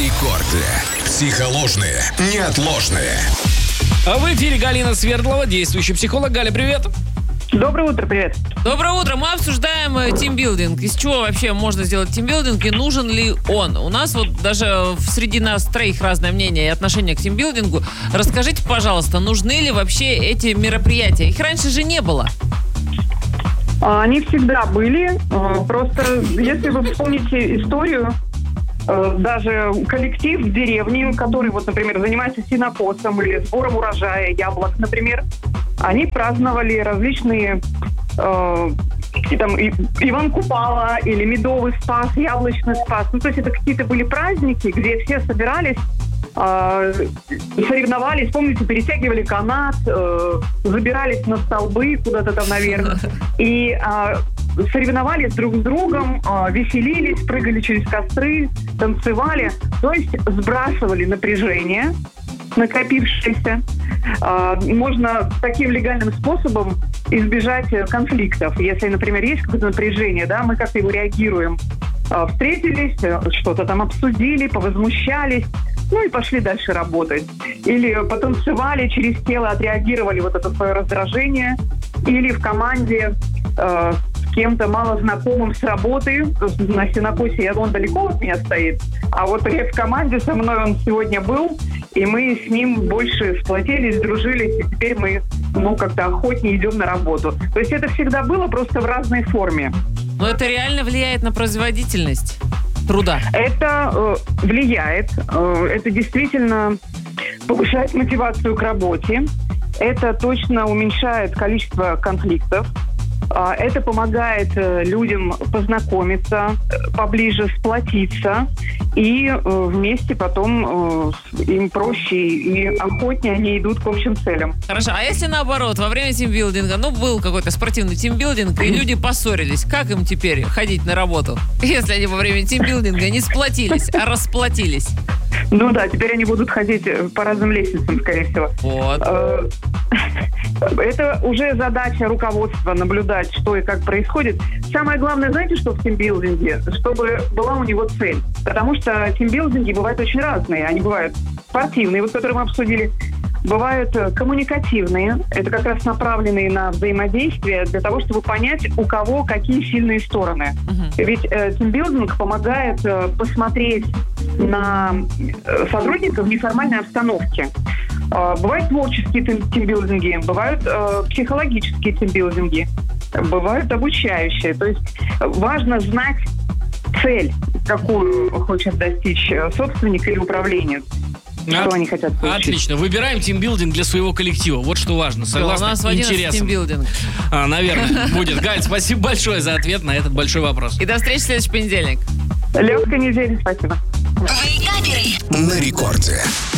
Рекорды. Психоложные, неотложные. В эфире Галина Свердлова, действующий психолог. Галя, привет. Доброе утро, привет. Доброе утро. Мы обсуждаем тимбилдинг. Из чего вообще можно сделать тимбилдинг и нужен ли он? У нас вот даже среди нас троих разное мнение и отношение к тимбилдингу. Расскажите, пожалуйста, нужны ли вообще эти мероприятия? Их раньше же не было. Они всегда были. Просто если вы вспомните историю, даже коллектив в деревне, который, вот, например, занимается сенокосом или сбором урожая яблок, например, они праздновали различные Иван Купала или Медовый Спас, Яблочный Спас. Ну, то есть это какие-то были праздники, где все собирались, соревновались, помните, перетягивали канат, забирались на столбы куда-то там наверх и соревновались друг с другом, веселились, прыгали через костры, танцевали, то есть сбрасывали напряжение накопившееся. Можно таким легальным способом избежать конфликтов. Если, например, есть какое-то напряжение, да, мы как-то его реагируем. Встретились, что-то там обсудили, повозмущались, ну и пошли дальше работать. Или потанцевали, через тело отреагировали вот это свое раздражение. Или в команде с кем-то малознакомым с работы. На сенокосе он далеко от меня стоит. А вот в команде со мной он сегодня был, и мы с ним больше сплотились, дружились, и теперь мы, как-то охотнее идем на работу. То есть это всегда было, просто в разной форме. Но это реально влияет на производительность труда? Это влияет. Это действительно повышает мотивацию к работе. Это точно уменьшает количество конфликтов. Это помогает людям познакомиться, поближе сплотиться, и вместе потом им проще и охотнее они идут к общим целям. Хорошо, а если наоборот, во время тимбилдинга, был какой-то спортивный тимбилдинг, и люди поссорились, как им теперь ходить на работу, если они во время тимбилдинга не сплотились, а расплотились? Ну да, теперь они будут ходить по разным лестницам, скорее всего. Вот. Это уже задача руководства наблюдать, что и как происходит. Самое главное, знаете, что в тимбилдинге? Чтобы была у него цель. Потому что тимбилдинги бывают очень разные. Они бывают спортивные, которые мы обсудили. Бывают коммуникативные. Это как раз направленные на взаимодействие для того, чтобы понять, у кого какие сильные стороны. Ведь тимбилдинг помогает посмотреть на сотрудников в неформальной обстановке. Бывают творческие тимбилдинги, бывают психологические тимбилдинги, бывают обучающие. То есть важно знать цель, какую хочет достичь собственник или управленец. Что они хотят получить. Отлично. Выбираем тимбилдинг для своего коллектива. Вот что важно. Согласно у нас в 11 тимбилдинг. Наверное, будет. Галь, спасибо большое за ответ на этот большой вопрос. И до встречи в следующий понедельник. Легкой недели, спасибо. На рекорде.